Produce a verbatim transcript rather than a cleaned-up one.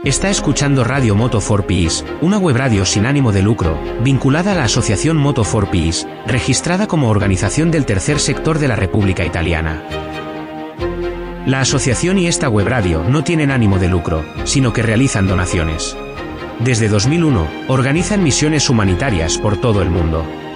Está escuchando Radio Moto for Peace, una web radio sin ánimo de lucro, vinculada a la Asociación Moto for Peace, registrada como organización del tercer sector de la República Italiana. La asociación y esta web radio no tienen ánimo de lucro, sino que realizan donaciones. Desde dos mil uno, organizan misiones humanitarias por todo el mundo.